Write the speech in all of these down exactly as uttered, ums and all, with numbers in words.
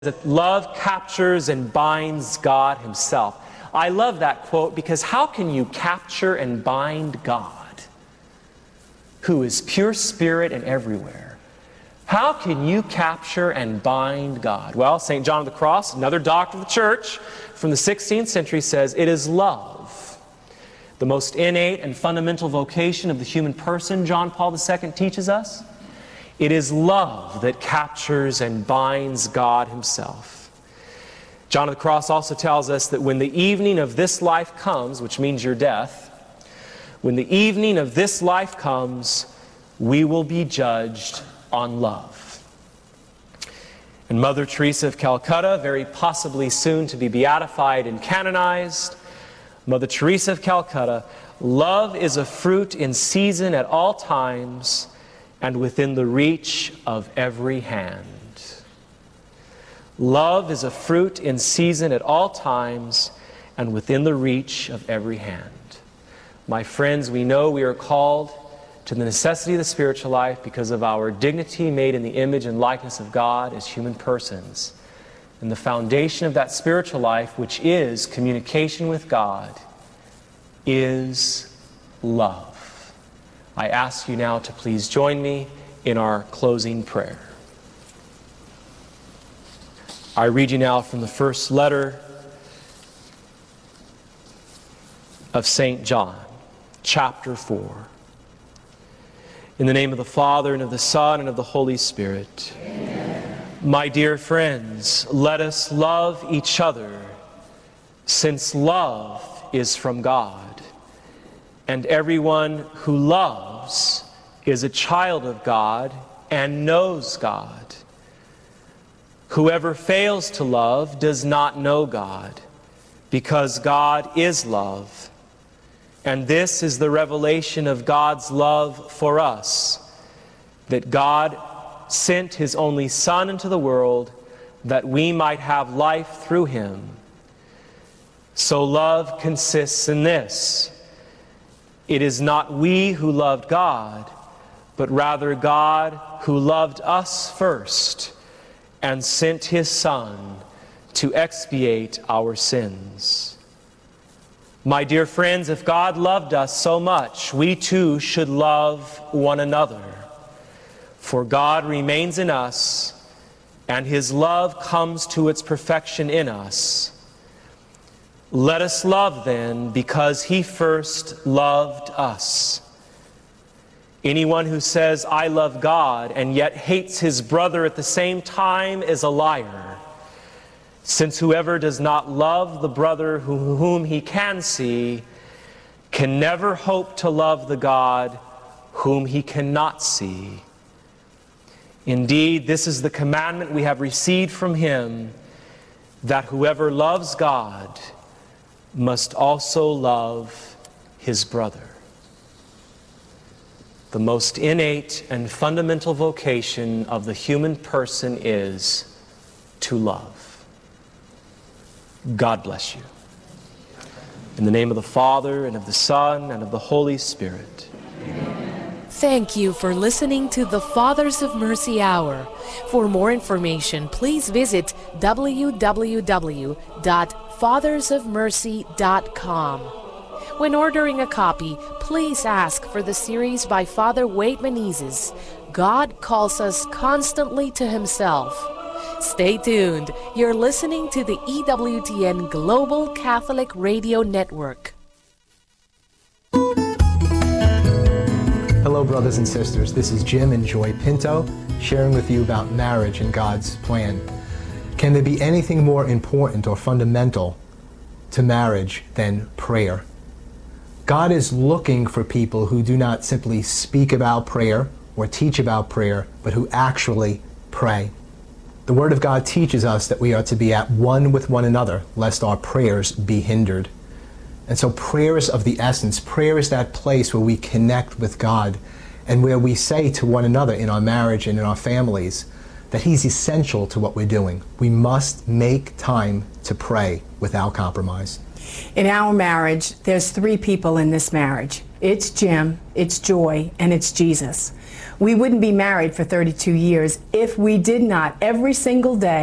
that love captures and binds God Himself. I love that quote because how can you capture and bind God, who is pure spirit and everywhere? How can you capture and bind God? Well, Saint John of the Cross, another doctor of the church from the sixteenth century, says it is love. The most innate and fundamental vocation of the human person, John Paul the Second teaches us. It is love that captures and binds God Himself. John of the Cross also tells us that when the evening of this life comes, which means your death, when the evening of this life comes, we will be judged on love. And Mother Teresa of Calcutta, very possibly soon to be beatified and canonized, Mother Teresa of Calcutta, love is a fruit in season at all times and within the reach of every hand. Love is a fruit in season at all times and within the reach of every hand. My friends, we know we are called to the necessity of the spiritual life because of our dignity made in the image and likeness of God as human persons. And the foundation of that spiritual life, which is communication with God, is love. I ask you now to please join me in our closing prayer. I read you now from the first letter of Saint John, chapter four. In the name of the Father, and of the Son, and of the Holy Spirit. Amen. My dear friends, let us love each other, since love is from God. And everyone who loves is a child of God and knows God. Whoever fails to love does not know God, because God is love. And this is the revelation of God's love for us, that God sent His only Son into the world that we might have life through Him. So love consists in this: it is not we who loved God, but rather God who loved us first and sent His Son to expiate our sins. My dear friends, if God loved us so much, we too should love one another. For God remains in us, and His love comes to its perfection in us. Let us love then, because He first loved us. Anyone who says, I love God, and yet hates his brother at the same time is a liar. Since whoever does not love the brother whom he can see can never hope to love the God whom he cannot see. Indeed, this is the commandment we have received from Him, that whoever loves God must also love his brother. The most innate and fundamental vocation of the human person is to love. God bless you. In the name of the Father, and of the Son, and of the Holy Spirit. Amen. Thank you for listening to the Fathers of Mercy Hour. For more information, please visit w w w dot fathers of mercy dot com. When ordering a copy, please ask for the series by Father Wade Menezes, God Calls Us Constantly to Himself. Stay tuned. You're listening to the E W T N Global Catholic Radio Network. Hello, brothers and sisters. This is Jim and Joy Pinto sharing with you about marriage and God's plan. Can there be anything more important or fundamental to marriage than prayer? God is looking for people who do not simply speak about prayer or teach about prayer, but who actually pray. The Word of God teaches us that we are to be at one with one another, lest our prayers be hindered. And so prayer is of the essence. Prayer is that place where we connect with God and where we say to one another in our marriage and in our families that He's essential to what we're doing. We must make time to pray without compromise. In our marriage, there's three people in this marriage. It's Jim, it's Joy, and it's Jesus. We wouldn't be married for thirty-two years if we did not every single day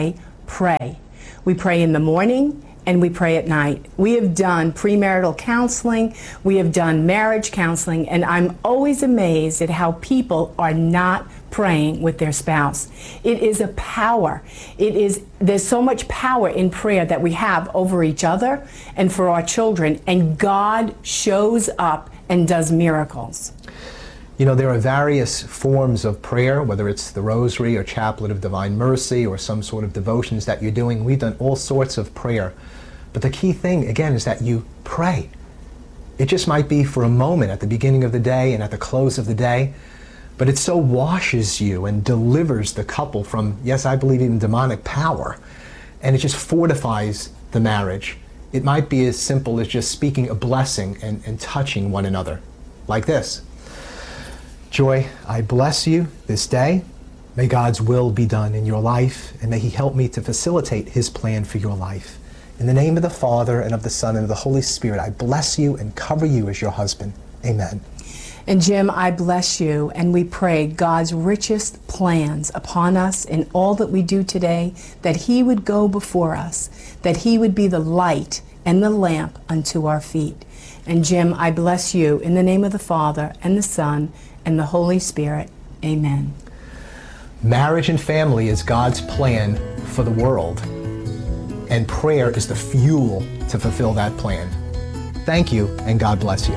pray. We pray in the morning and we pray at night. We have done premarital counseling, we have done marriage counseling, and I'm always amazed at how people are not praying with their spouse. It is a power. It is, there's so much power in prayer that we have over each other and for our children, and God shows up and does miracles. You know, there are various forms of prayer, whether it's the Rosary or Chaplet of Divine Mercy or some sort of devotions that you're doing. We've done all sorts of prayer. But the key thing, again, is that you pray. It just might be for a moment at the beginning of the day and at the close of the day, but it so washes you and delivers the couple from, yes, I believe even demonic power, and it just fortifies the marriage. It might be as simple as just speaking a blessing and, and touching one another, like this. Joy, I bless you this day. May God's will be done in your life, and may He help me to facilitate His plan for your life. In the name of the Father, and of the Son, and of the Holy Spirit, I bless you and cover you as your husband. Amen. And Jim, I bless you, and we pray God's richest plans upon us in all that we do today, that He would go before us, that He would be the light and the lamp unto our feet. And Jim, I bless you in the name of the Father, and the Son, and the Holy Spirit. Amen. Marriage and family is God's plan for the world, and prayer is the fuel to fulfill that plan. Thank you, and God bless you.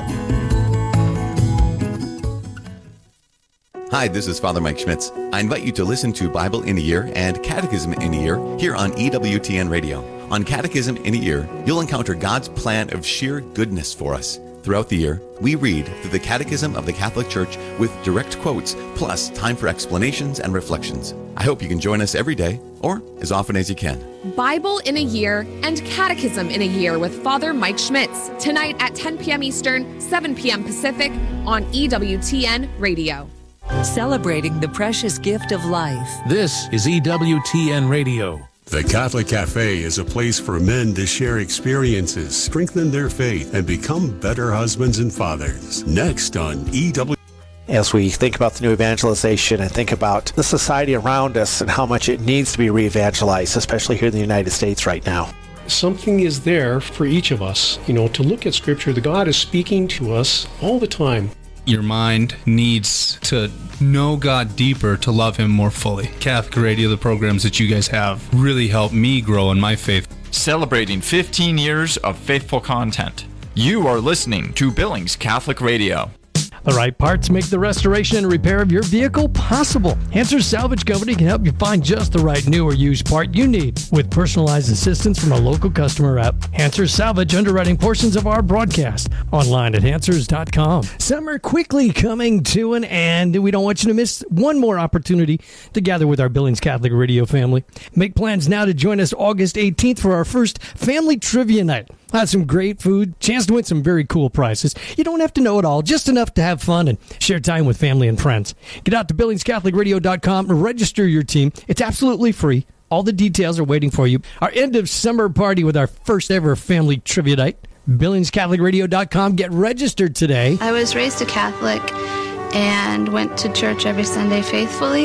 Hi, this is Father Mike Schmitz. I invite you to listen to Bible in a Year and Catechism in a Year here on E W T N Radio. On Catechism in a Year, you'll encounter God's plan of sheer goodness for us. Throughout the year, we read through the Catechism of the Catholic Church with direct quotes, plus time for explanations and reflections. I hope you can join us every day, or as often as you can. Bible in a Year and Catechism in a Year with Father Mike Schmitz, tonight at ten p.m. Eastern, seven p.m. Pacific on E W T N Radio. Celebrating the precious gift of life. This is E W T N Radio. The Catholic Cafe is a place for men to share experiences, strengthen their faith, and become better husbands and fathers. Next on E W. As we think about the new evangelization and think about the society around us and how much it needs to be re-evangelized, especially here in the United States right now. Something is there for each of us, you know, to look at Scripture. The God is speaking to us all the time. Your mind needs to know God deeper to love Him more fully. Catholic Radio, the programs that you guys have, really helped me grow in my faith. Celebrating fifteen years of faithful content. You are listening to Billings Catholic Radio. The right parts make the restoration and repair of your vehicle possible. Answers Salvage Company can help you find just the right new or used part you need with personalized assistance from a local customer rep. Answers Salvage underwriting portions of our broadcast online at answers dot com. Summer quickly coming to an end, and we don't want you to miss one more opportunity to gather with our Billings Catholic Radio family. Make plans now to join us August eighteenth for our first Family Trivia Night. Had some great food, chance to win some very cool prizes. You don't have to know it all, just enough to have fun and share time with family and friends. Get out to billings catholic radio dot com and register your team. It's absolutely free. All the details are waiting for you. Our end of summer party with our first ever Family Trivia Night. billings catholic radio dot com. Get registered today. I was raised a Catholic and went to church every Sunday faithfully.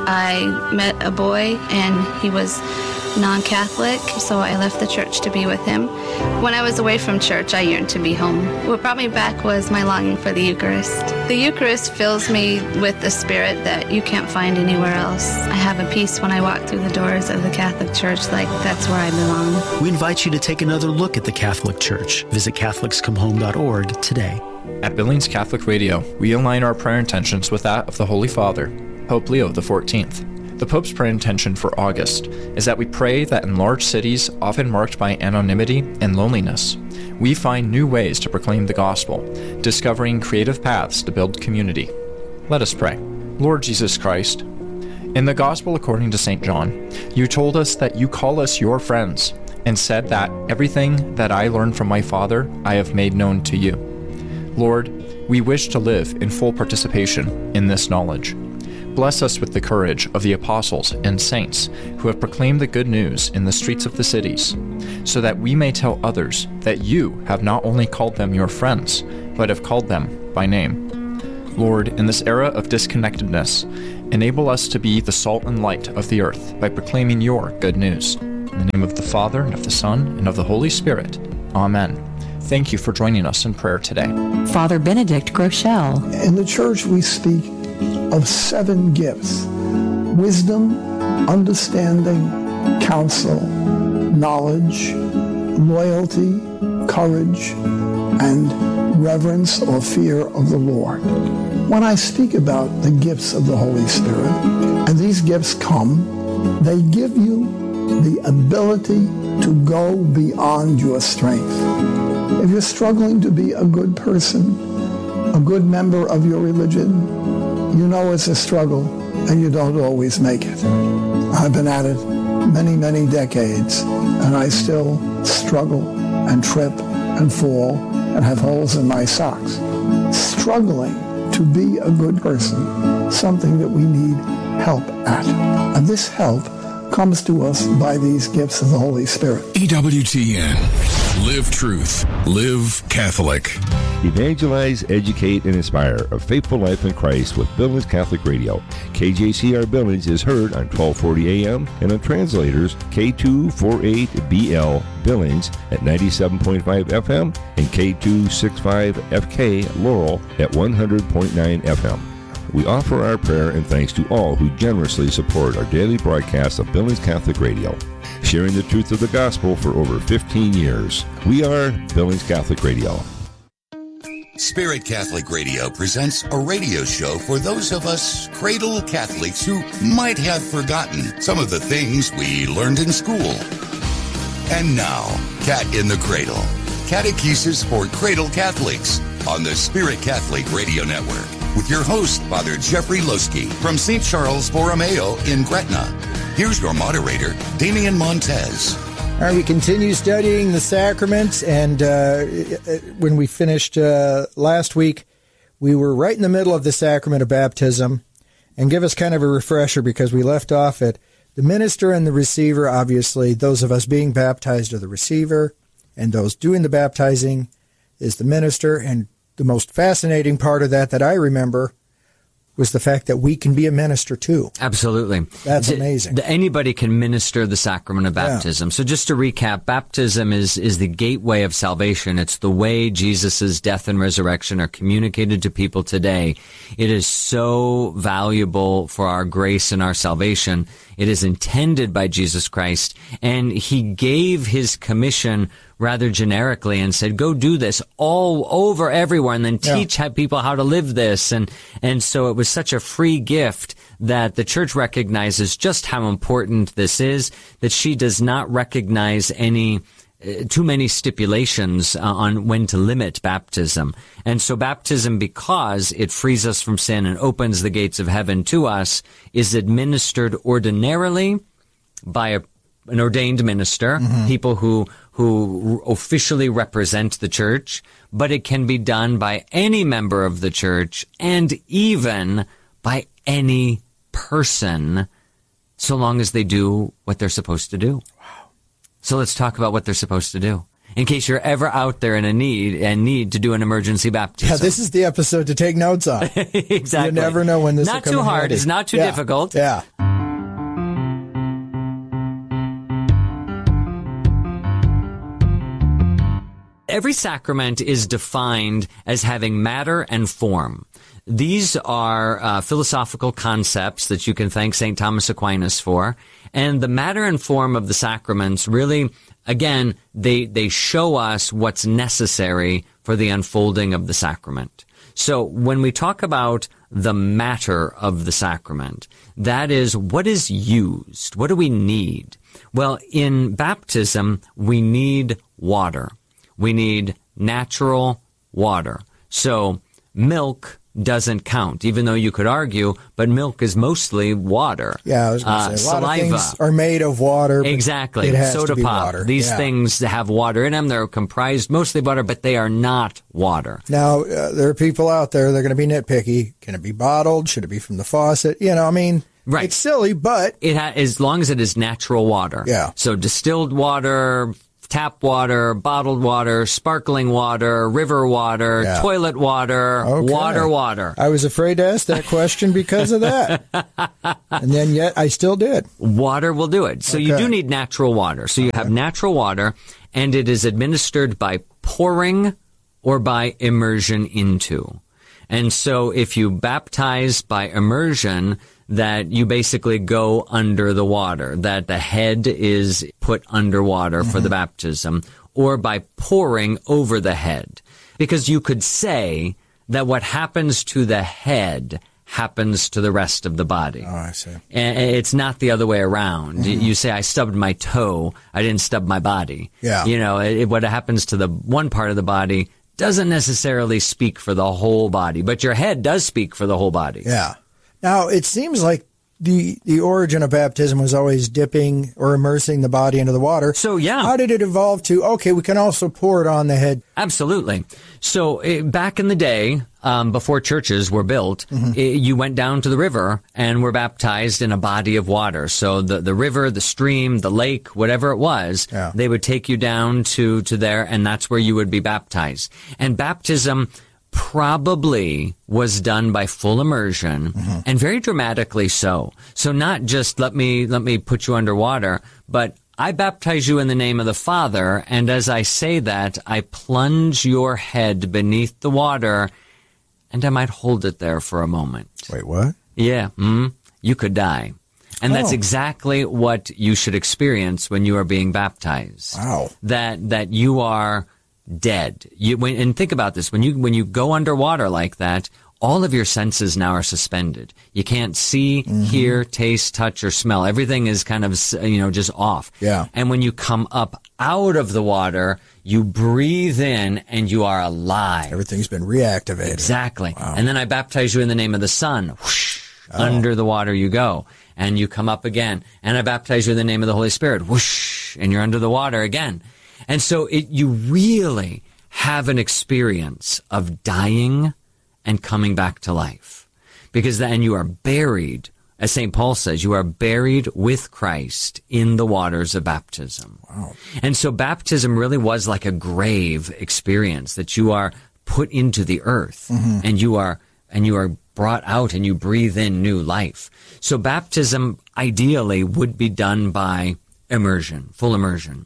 I met a boy and he was non-Catholic, so I left the church to be with him. When I was away from church, I yearned to be home. What brought me back was my longing for the Eucharist. The Eucharist fills me with the spirit that you can't find anywhere else. I have a peace when I walk through the doors of the Catholic Church, like that's where I belong. We invite you to take another look at the Catholic Church. Visit catholics come home dot org today. At Billings Catholic Radio, we align our prayer intentions with that of the Holy Father, Pope Leo the fourteenth. The Pope's prayer intention for August is that we pray that in large cities, often marked by anonymity and loneliness, we find new ways to proclaim the gospel, discovering creative paths to build community. Let us pray. Lord Jesus Christ, in the Gospel according to Saint John, you told us that you call us your friends, and said that everything that I learned from my Father I have made known to you. Lord, we wish to live in full participation in this knowledge. Bless us with the courage of the apostles and saints who have proclaimed the good news in the streets of the cities, so that we may tell others that you have not only called them your friends, but have called them by name. Lord, in this era of disconnectedness, enable us to be the salt and light of the earth by proclaiming your good news. In the name of the Father, and of the Son, and of the Holy Spirit. Amen. Thank you for joining us in prayer today. Father Benedict Groeschel. In the church, we speak of seven gifts: wisdom, understanding, counsel, knowledge, loyalty, courage, and reverence or fear of the Lord. When I speak about the gifts of the Holy Spirit, and these gifts come, they give you the ability to go beyond your strength. If you're struggling to be a good person, a good member of your religion, you know it's a struggle and you don't always make it. I've been at it many, many decades, and I still struggle and trip and fall and have holes in my socks. Struggling to be a good person, something that we need help at. And this help comes to us by these gifts of the Holy Spirit. E W T N. Live truth. Live Catholic. Evangelize, educate, and inspire a faithful life in Christ with Billings Catholic Radio. K J C R Billings is heard on twelve forty A M and on translators K two forty-eight B L Billings at ninety-seven point five F M and K two sixty-five F K Laurel at one hundred point nine F M. We offer our prayer and thanks to all who generously support our daily broadcast of Billings Catholic Radio, sharing the truth of the gospel for over fifteen years. We are Billings Catholic Radio. Spirit Catholic Radio presents a radio show for those of us cradle Catholics who might have forgotten some of the things we learned in school. And now, Cat in the Cradle, Catechesis for Cradle Catholics on the Spirit Catholic Radio Network, with your host, Father Jeffrey Loski from Saint Charles Borromeo in Gretna. Here's your moderator, Damian Montez. All right, we continue studying the sacraments, and uh, when we finished uh, last week, we were right in the middle of the sacrament of baptism. And give us kind of a refresher, because we left off at the minister and the receiver. Obviously, those of us being baptized are the receiver, and those doing the baptizing is the minister. And the most fascinating part of that that I remember was the fact that we can be a minister too. Absolutely. That's amazing. Anybody can minister the sacrament of baptism. Yeah. So just to recap, baptism is, is the gateway of salvation. It's the way Jesus' death and resurrection are communicated to people today. It is so valuable for our grace and our salvation. It is intended by Jesus Christ, and he gave his commission rather generically and said, go do this all over everywhere and then teach yeah. people how to live this. And, and so it was such a free gift that the church recognizes just how important this is, that she does not recognize any uh, too many stipulations uh, on when to limit baptism. And so baptism, because it frees us from sin and opens the gates of heaven to us, is administered ordinarily by a an ordained minister, mm-hmm. people who who officially represent the church, but it can be done by any member of the church and even by any person, so long as they do what they're supposed to do. Wow. So let's talk about what they're supposed to do, in case you're ever out there in a need and need to do an emergency baptism. Yeah, this is the episode to take notes on. Exactly. You never know when this not will come too hard. handy. It's not too yeah. difficult. Yeah. Every sacrament is defined as having matter and form. These are uh, philosophical concepts that you can thank Saint Thomas Aquinas for. And the matter and form of the sacraments really, again, they, they show us what's necessary for the unfolding of the sacrament. So when we talk about the matter of the sacrament, that is, what is used? What do we need? Well, in baptism, we need water. We need natural water. So milk doesn't count, even though you could argue, but milk is mostly water. Yeah, I was going to uh, say, a lot saliva. of things are made of water. Exactly. It has Soda to be pop. water. These yeah. things have water in them. They're comprised mostly of water, but they are not water. Now, uh, there are people out there, they're going to be nitpicky. Can it be bottled? Should it be from the faucet? You know, I mean, right. It's silly, but it ha- as long as it is natural water. Yeah. So distilled water tap water, bottled water, sparkling water, river water, Yeah. toilet water, Okay. water, water. I was afraid to ask that question because of that. And then yet I still did. Water will do it. So you Okay. do need natural water. So you have natural water, and it is administered by pouring or by immersion into. And so if you baptize by immersion, that you basically go under the water, that the head is put underwater for the baptism, or by pouring over the head. Because you could say that what happens to the head happens to the rest of the body. Oh, I see. And it's not the other way around. Mhm. You say, I stubbed my toe, I didn't stub my body. Yeah. You know, it, what happens to the one part of the body doesn't necessarily speak for the whole body, but your head does speak for the whole body. Yeah. Now, it seems like the the origin of baptism was always dipping or immersing the body into the water. So, yeah. How did it evolve to, okay, we can also pour it on the head? Absolutely. So eh, back in the day, um, before churches were built, Mhm. eh, you went down to the river and were baptized in a body of water. So the, the river, the stream, the lake, whatever it was, Yeah. they would take you down to, to there, and that's where you would be baptized. And baptism probably was done by full immersion, and very dramatically so. So not just let me let me put you underwater, but I baptize you in the name of the Father, and as I say that, I plunge your head beneath the water, and I might hold it there for a moment. Wait, what? Yeah, mm, you could die. And that's Oh. exactly what you should experience when you are being baptized. Wow. That that you are dead. You when, and think about this, when you when you go underwater like that, all of your senses now are suspended. You can't see, Mm-hmm. hear, taste, touch, or smell. Everything is kind of, you know, just off. Yeah. And when you come up out of the water, you breathe in and you are alive. Everything's been reactivated. Exactly. And then I baptize you in the name of the Son. Whoosh, Oh. under the water you go. And you come up again. And I baptize you in the name of the Holy Spirit. Whoosh, and you're under the water again. And so it, you really have an experience of dying and coming back to life. Because then you are buried, as Saint Paul says, you are buried with Christ in the waters of baptism. Wow. And so baptism really was like a grave experience, that you are put into the earth Mhm. and you are and you are brought out and you breathe in new life. So baptism ideally would be done by immersion, full immersion.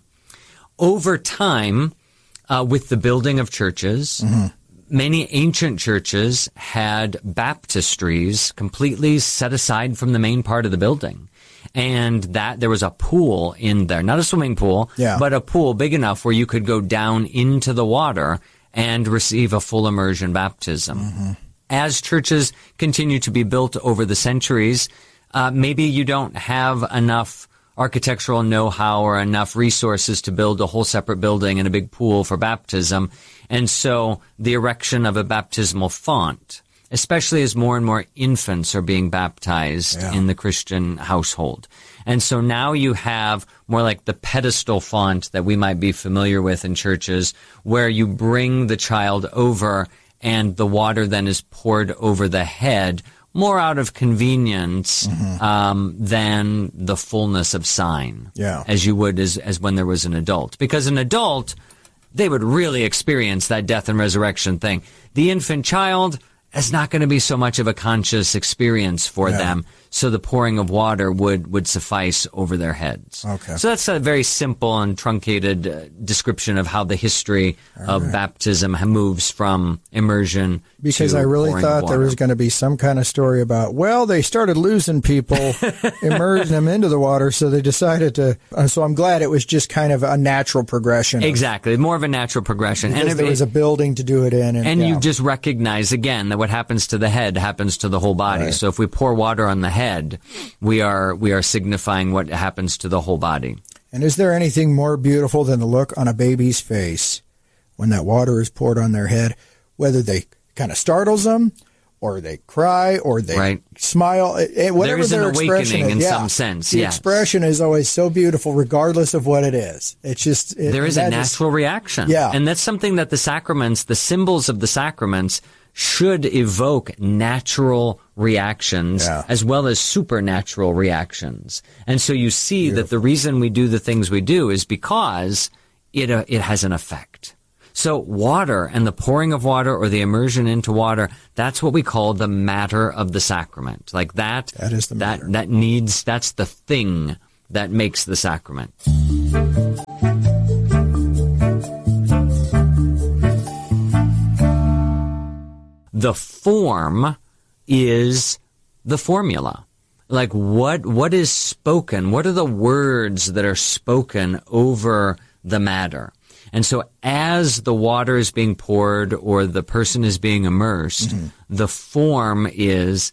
Over time, uh, with the building of churches, many ancient churches had baptistries completely set aside from the main part of the building. And that there was a pool in there, not a swimming pool, Yeah. but a pool big enough where you could go down into the water and receive a full immersion baptism. As churches continue to be built over the centuries, uh, maybe you don't have enough architectural know-how or enough resources to build a whole separate building and a big pool for baptism. And so the erection of a baptismal font, especially as more and more infants are being baptized Yeah. in the Christian household. And so now you have more like the pedestal font that we might be familiar with in churches, where you bring the child over and the water then is poured over the head, more out of convenience um, than the fullness of sign, Yeah. as you would as, as when there was an adult. Because an adult, they would really experience that death and resurrection thing. The infant child is not going to be so much of a conscious experience for Yeah. them, so the pouring of water would, would suffice over their heads. Okay. So that's a very simple and truncated uh, description of how the history of baptism ha- moves from immersion Because to I really pouring of thought there water. was going to be some kind of story about, well, they started losing people, immersing them into the water, so they decided to. Uh, so I'm glad it was just kind of a natural progression. of- Exactly, more of a natural progression. Because if there it- was a building to do it in. And, And yeah. you just recognize again that what happens to the head happens to the whole body. Right. So if we pour water on the head, we are we are signifying what happens to the whole body. And is there anything more beautiful than the look on a baby's face when that water is poured on their head, whether they kind of startles them or they cry or they Right. smile, eh, eh, whatever There is an their expression awakening is, in yeah. some sense, The yes. expression is always so beautiful regardless of what it is. It's just it, There is a that natural reaction. Yeah. And that's something that the sacraments, the symbols of the sacraments, should evoke natural reactions Yeah. as well as supernatural reactions. And so you see that the reason we do the things we do is because it, uh, it has an effect. So water and the pouring of water or the immersion into water, that's what we call the matter of the sacrament. Like that, that is the that, matter. that needs, that's the thing that makes the sacrament. The form is the formula. Like what, what is spoken? What are the words that are spoken over the matter? And so as the water is being poured or the person is being immersed, mm-hmm. the form is,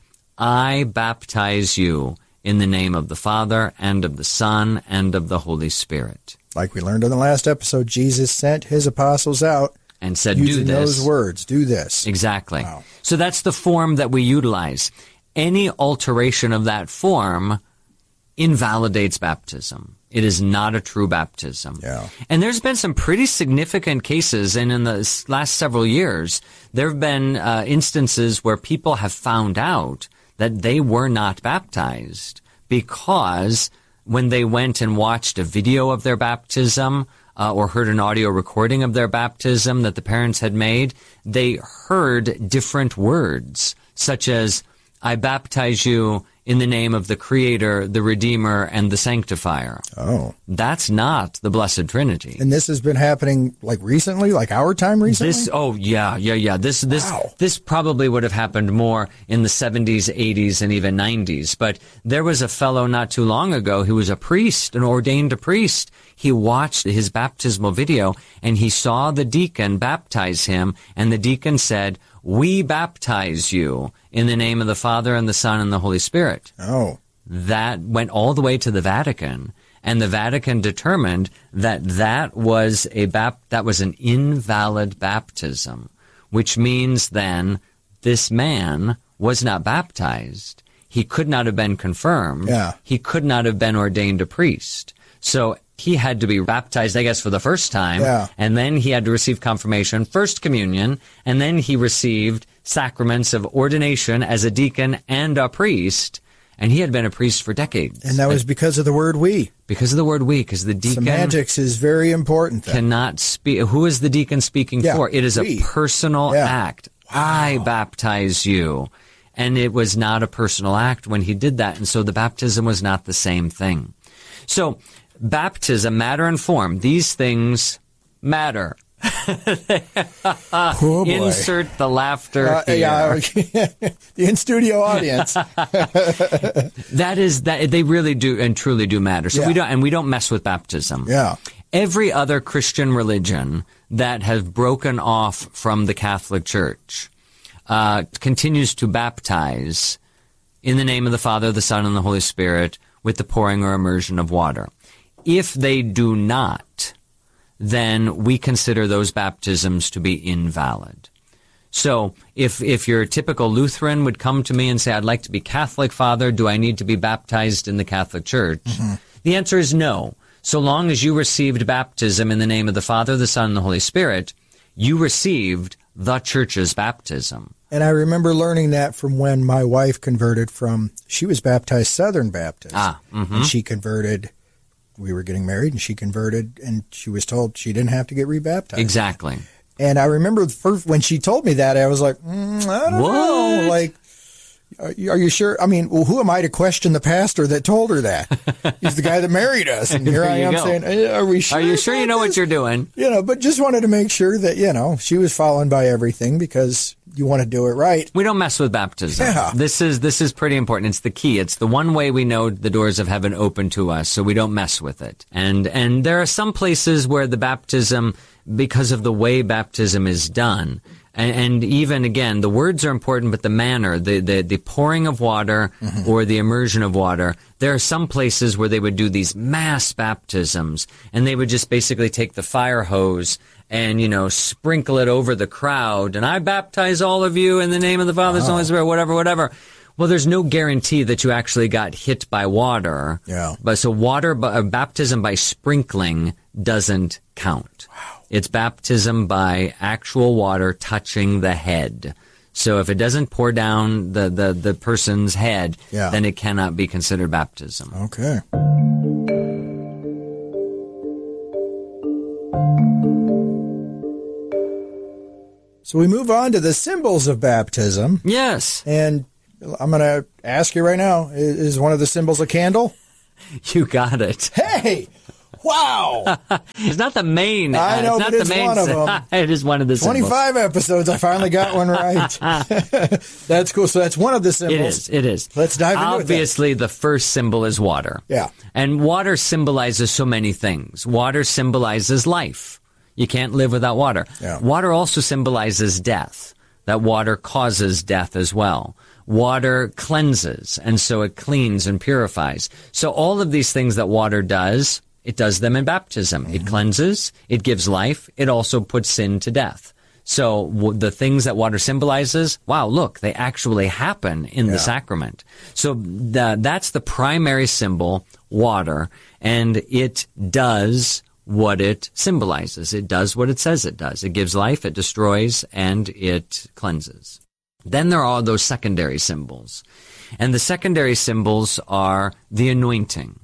I baptize you in the name of the Father and of the Son and of the Holy Spirit. Like we learned in the last episode, Jesus sent his apostles out and said, using do this. those words, do this. Exactly. Wow. So that's the form that we utilize. Any alteration of that form invalidates baptism. It is not a true baptism. Yeah. And there's been some pretty significant cases, and in the last several years, there have been uh, instances where people have found out that they were not baptized because when they went and watched a video of their baptism uh, or heard an audio recording of their baptism that the parents had made, they heard different words, such as, I baptize you in the name of the Creator, the Redeemer, and the Sanctifier. Oh. That's not the Blessed Trinity. And this has been happening like recently, like our time recently? This, oh, yeah, yeah, yeah. This, this, wow. this probably would have happened more in the seventies, eighties, and even nineties. But there was a fellow not too long ago who was a priest, an ordained priest. He watched his baptismal video, and he saw the deacon baptize him, and the deacon said, we baptize you in the name of the Father and the Son and the Holy Spirit. Oh. That went all the way to the Vatican, and the Vatican determined that that was a bap- that was an invalid baptism, which means then this man was not baptized. He could not have been confirmed. Yeah. He could not have been ordained a priest. So he had to be baptized, I guess, for the first time, yeah. and then he had to receive confirmation, first communion, and then he received sacraments of ordination as a deacon and a priest, and he had been a priest for decades. And that was because of the word we. Because of the word we, because the deacon... Semantics is very important then. Cannot speak... Who is the deacon speaking yeah, for? It is we. a personal yeah. act. Wow. I baptize you. And it was not a personal act when he did that, and so the baptism was not the same thing. So... Baptism, matter and form, these things matter. Oh, insert the laughter uh, here. Yeah, the in-studio audience. That is that they really do and truly do matter. So yeah. we don't and we don't mess with baptism. Yeah. Every other Christian religion that has broken off from the Catholic Church uh, continues to baptize in the name of the Father, the Son, and the Holy Spirit with the pouring or immersion of water. If they do not, then we consider those baptisms to be invalid. So if if your typical Lutheran would come to me and say, I'd like to be Catholic, Father, do I need to be baptized in the Catholic Church? Mm-hmm. The answer is no. So long as you received baptism in the name of the Father, the Son, and the Holy Spirit, you received the Church's baptism. And I remember learning that from when my wife converted from, she was baptized Southern Baptist. Ah, mm-hmm. And she converted, we were getting married, and she converted, and she was told she didn't have to get rebaptized. Exactly. And I remember the first, when she told me that, I was like, mm, I don't what? know. Like, are you, are you sure? I mean, well, who am I to question the pastor that told her that? He's the guy that married us. And here I am go. saying, hey, are we sure? Are you sure you know this? what you're doing? You know, but just wanted to make sure that, you know, she was following by everything because you want to do it right. We don't mess with baptism. Yeah. This is this is pretty important. It's the key. It's the one way we know the doors of heaven open to us, so we don't mess with it. And and there are some places where the baptism, because of the way baptism is done, and, and even again, the words are important, but the manner, the the, the pouring of water mm-hmm. or the immersion of water. There are some places where they would do these mass baptisms, and they would just basically take the fire hose and, you know, sprinkle it over the crowd. And I baptize all of you in the name of the Father, Son, and the Holy Spirit, whatever, whatever. Well, there's no guarantee that you actually got hit by water. Yeah. But so water, uh, baptism by sprinkling doesn't count. Wow. It's baptism by actual water touching the head. So if it doesn't pour down the, the, the person's head, yeah. then it cannot be considered baptism. Okay. So we move on to the symbols of baptism. Yes. And I'm going to ask you right now, is one of the symbols a candle? You got it. Hey! Wow! It's not the main. I know, uh, it's not but it's the main one of sy- them. It is one of the symbols. twenty-five episodes, I finally got one right. That's cool. So that's one of the symbols. It is. It is. Let's dive into it. Obviously, the first symbol is water. Yeah. And water symbolizes so many things. Water symbolizes life. You can't live without water. Yeah. Water also symbolizes death. That water causes death as well. Water cleanses, and so it cleans and purifies. So all of these things that water does, it does them in baptism. Mm-hmm. It cleanses, it gives life, it also puts sin to death. So w- the things that water symbolizes, wow, look, they actually happen in Yeah. the sacrament. So the, that's the primary symbol, water, and it does what it symbolizes. It does what it says it does. It gives life, it destroys, and it cleanses. Then there are those secondary symbols. And the secondary symbols are the anointing.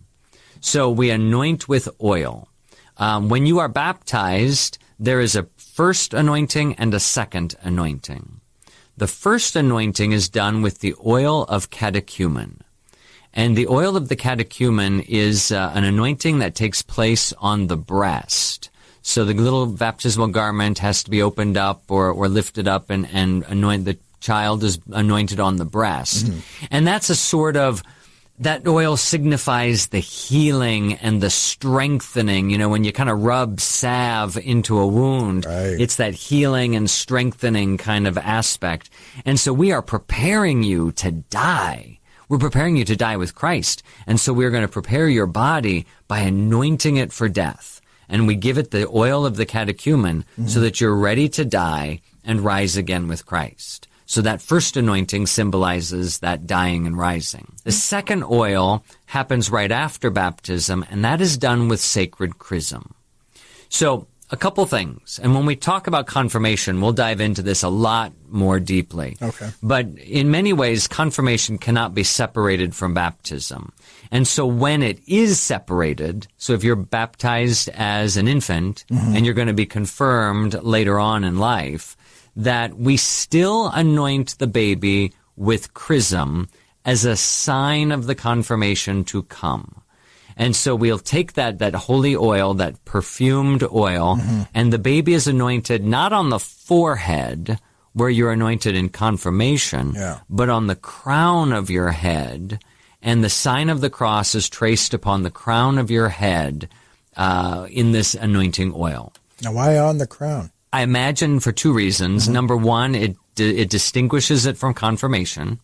So we anoint with oil. Um, when you are baptized, there is a first anointing and a second anointing. The first anointing is done with the oil of catechumen. And the oil of the catechumen is uh, an anointing that takes place on the breast. So the little baptismal garment has to be opened up or, or lifted up and, and anoint the child is anointed on the breast. Mm-hmm. And that's a sort of, that oil signifies the healing and the strengthening. You know, when you kind of rub salve into a wound, Right. it's that healing and strengthening kind of aspect. And so we are preparing you to die. We're preparing you to die with Christ. And so we're going to prepare your body by anointing it for death. And we give it the oil of the catechumen mm-hmm. so that you're ready to die and rise again with Christ. So that first anointing symbolizes that dying and rising. The second oil happens right after baptism, and that is done with sacred chrism. So a couple things. And when we talk about confirmation, we'll dive into this a lot more deeply. Okay. But in many ways, confirmation cannot be separated from baptism. And so when it is separated, so if you're baptized as an infant mm-hmm. and you're going to be confirmed later on in life, that we still anoint the baby with chrism as a sign of the confirmation to come. And so we'll take that, that holy oil, that perfumed oil, mm-hmm. and the baby is anointed not on the forehead, where you're anointed in confirmation, yeah. but on the crown of your head. And the sign of the cross is traced upon the crown of your head uh, in this anointing oil. Now, why on the crown? I imagine for two reasons. Mm-hmm. Number one, it it distinguishes it from confirmation.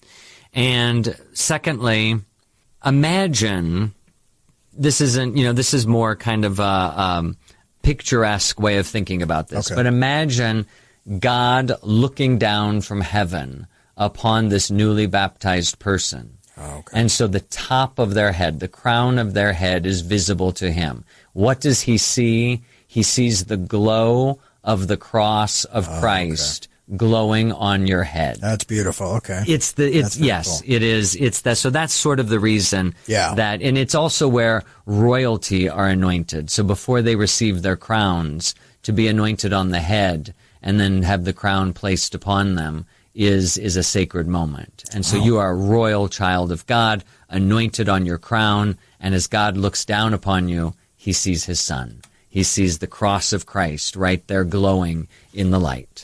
And secondly, imagine, this isn't, you know, this is more kind of a um, picturesque way of thinking about this. Okay. But imagine God looking down from heaven upon this newly baptized person. Oh, okay. And so the top of their head, the crown of their head is visible to him. What does he see? He sees the glow of the cross of oh, Christ okay. glowing on your head. That's beautiful. Okay. It's the, it's, yes, cool. it is. It's that. So that's sort of the reason yeah. that, and it's also where royalty are anointed. So before they receive their crowns, to be anointed on the head and then have the crown placed upon them is, is a sacred moment. And so oh. you are a royal child of God, anointed on your crown. And as God looks down upon you, he sees his son. He sees the cross of Christ right there glowing in the light.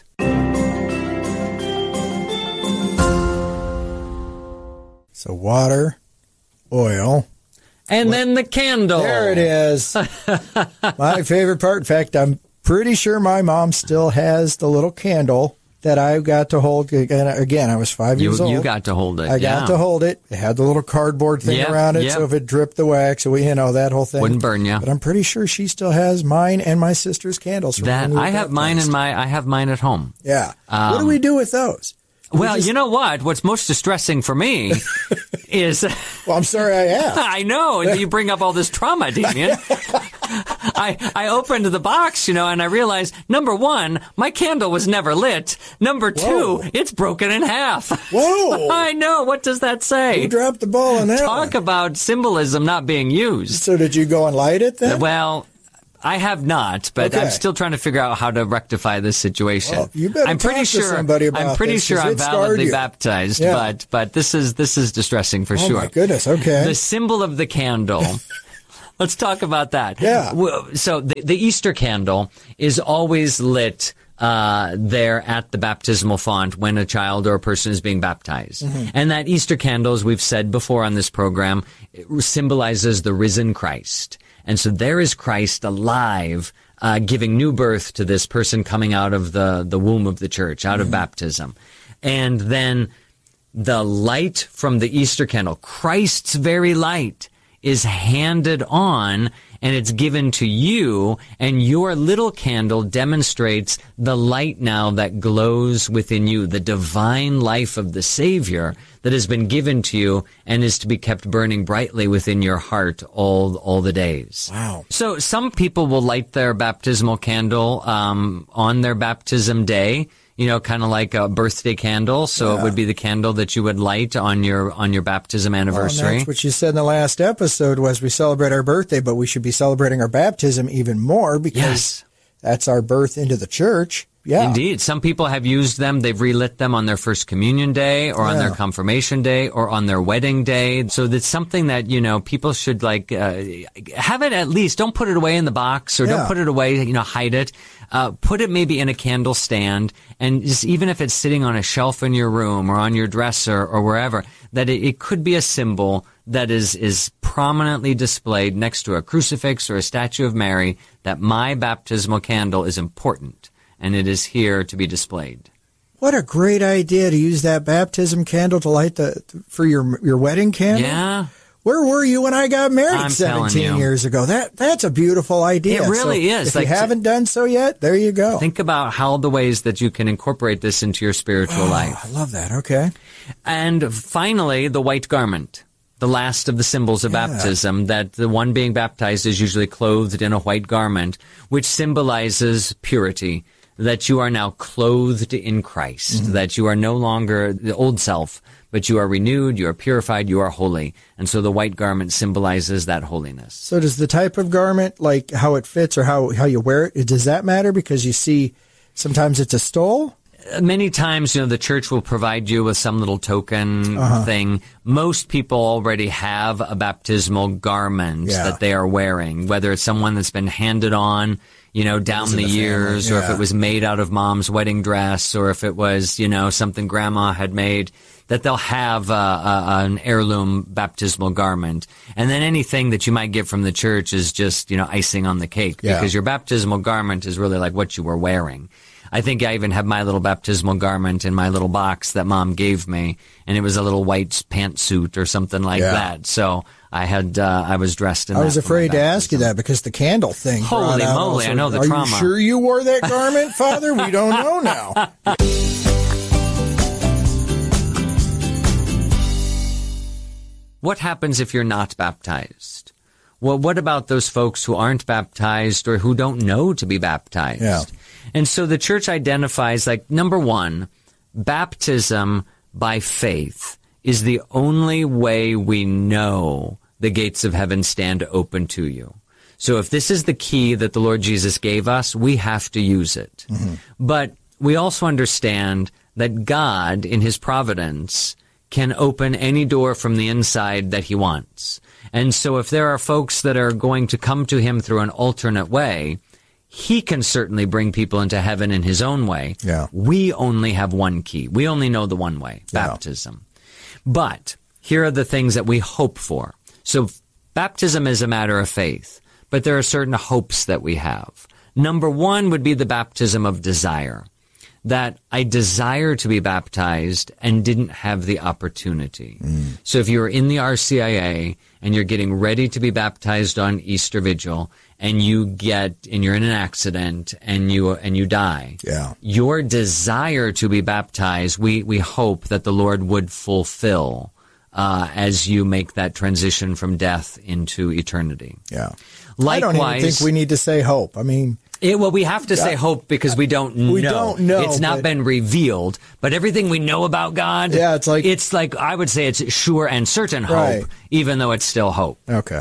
So water, oil. And what? Then the candle. There it is. My favorite part. In fact, I'm pretty sure my mom still has the little candle that I got to hold. Again, I was five you, years old. You got to hold it. I yeah. got to hold it. It had the little cardboard thing yep, around it, yep. so if it dripped the wax, we, you know, that whole thing wouldn't burn you. But I'm pretty sure she still has mine and my sister's candles. From that when we I have baptized. mine in my. I have mine at home. Yeah. Um, what do we do with those? Well, just... you know what? What's most distressing for me is... Well, I'm sorry I asked. I know. You bring up all this trauma, Damien. I, I opened the box, you know, and I realized, number one, my candle was never lit. Number two, Whoa. It's broken in half. Whoa. I know. What does that say? You dropped the ball on that Talk one. about symbolism not being used. So did you go and light it then? Well... I have not, but Okay. I'm still trying to figure out how to rectify this situation. Well, you better I'm pretty talk to sure. somebody about I'm pretty this, sure 'cause I'm it scarred validly you. baptized, Yeah. but but this is this is distressing for Oh, sure. my goodness, okay. The symbol of the candle. Let's talk about that. Yeah. Well, so the, the Easter candle is always lit uh, there at the baptismal font when a child or a person is being baptized. Mhm. And that Easter candle, as we've said before on this program, it symbolizes the risen Christ. And so there is Christ alive, uh, giving new birth to this person coming out of the, the womb of the church, out of baptism. And then the light from the Easter candle, Christ's very light, is handed on and it's given to you, and your little candle demonstrates the light now that glows within you, the divine life of the Savior that has been given to you and is to be kept burning brightly within your heart all all the days. Wow. So some people will light their baptismal candle um, on their baptism day, you know, kind of like a birthday candle. So Yeah. it would be the candle that you would light on your on your baptism Well, and anniversary. that's what you said in the last episode was we celebrate our birthday, but we should be celebrating our baptism even more because Yes. that's our birth into the church. Yeah. Indeed. Some people have used them. They've relit them on their first communion day or on Yeah. their confirmation day or on their wedding day. So that's something that, you know, people should like, uh, have it at least. Don't put it away in the box or Yeah. don't put it away, you know, hide it. Uh, put it maybe in a candle stand and just even if it's sitting on a shelf in your room or on your dresser or wherever, that it, it could be a symbol that is, is prominently displayed next to a crucifix or a statue of Mary, that my baptismal candle is important. And it is here to be displayed. What a great idea to use that baptism candle to light the for your your wedding candle. Yeah. Where were you when I got married I'm telling seventeen you. years ago? That that's a beautiful idea. It really So is. If Like, you haven't done so yet, there you go. Think about how the ways that you can incorporate this into your spiritual Oh, life. I love that. Okay. And finally, the white garment, the last of the symbols of Yeah. baptism, that the one being baptized is usually clothed in a white garment, which symbolizes purity, that you are now clothed in Christ, Mm-hmm. that you are no longer the old self, but you are renewed, you are purified, you are holy. And so the white garment symbolizes that holiness. So does the type of garment, like how it fits or how how you wear it, does that matter? Because you see, sometimes it's a stole. Many times, you know, the church will provide you with some little token Uh-huh. thing. Most people already have a baptismal garment Yeah. that they are wearing, whether it's someone that's been handed on, you know, down in the, the family, years, or if yeah. it was made out of mom's wedding dress, or if it was, you know, something grandma had made, that they'll have uh, uh, an heirloom baptismal garment. And then anything that you might get from the church is just, you know, icing on the cake, Yeah. because your baptismal garment is really like what you were wearing. I think I even have my little baptismal garment in my little box that mom gave me, and it was a little white pantsuit or something like Yeah. that. So I had, uh, I was dressed in I that. was for my afraid to baptism. ask you that because the candle thing. Holy brought out moly, also- I know the Are trauma. you sure you wore that garment, Father? We don't know now. What happens if you're not baptized? Well, what about those folks who aren't baptized or who don't know to be baptized? Yeah. And so the church identifies, like, number one, baptism by faith is the only way we know the gates of heaven stand open to you. So if this is the key that the Lord Jesus gave us, we have to use it. Mm-hmm. But we also understand that God, in his providence, can open any door from the inside that he wants. And so if there are folks that are going to come to him through an alternate way, he can certainly bring people into heaven in his own way. Yeah. We only have one key. We only know the one way, Yeah. baptism. But here are the things that we hope for. So baptism is a matter of faith, but there are certain hopes that we have. Number one would be the baptism of desire, that I desire to be baptized and didn't have the opportunity. Mm. So if you're in the R C I A and you're getting ready to be baptized on Easter Vigil and you get, and you're in an accident and you, and you die, Yeah. your desire to be baptized, we, we hope that the Lord would fulfill uh, as you make that transition from death into eternity. Yeah. Likewise, I don't even think we need to say hope. I mean, it, well, we have to say Yeah. hope because we don't know. We don't know, It's not but- been revealed. But everything we know about God, Yeah, it's like- it's like I would say it's sure and certain hope, Right. even though it's still hope. okay.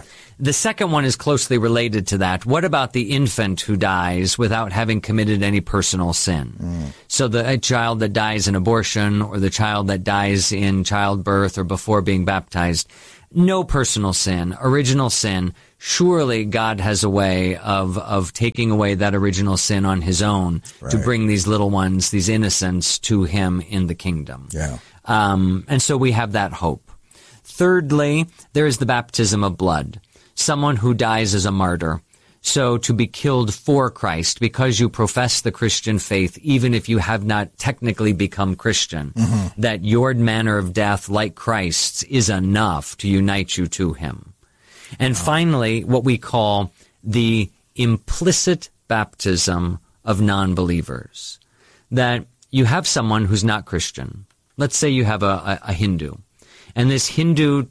the second one is closely related to that. What about the infant who dies without having committed any personal sin? Mm. So the a child that dies in abortion, or the child that dies in childbirth or before being baptized, no personal sin, original sin. Surely God has a way of, of taking away that original sin on his own right. to bring these little ones, these innocents, to him in the kingdom. Yeah. Um, and so we have that hope. Thirdly, there is the baptism of blood. Someone who dies as a martyr. So to be killed for Christ because you profess the Christian faith, even if you have not technically become Christian, mm-hmm. that your manner of death, like Christ's, is enough to unite you to him. And finally, what we call the implicit baptism of non-believers. That you have someone who's not Christian. Let's say you have a, a, a Hindu. And this Hindu